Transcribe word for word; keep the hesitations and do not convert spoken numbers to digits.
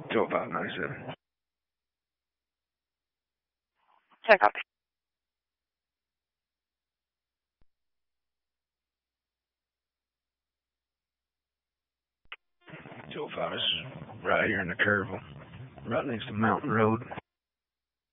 two oh five ninety-seven. Check out. two oh five is right here in the curve, right next to Mountain Road.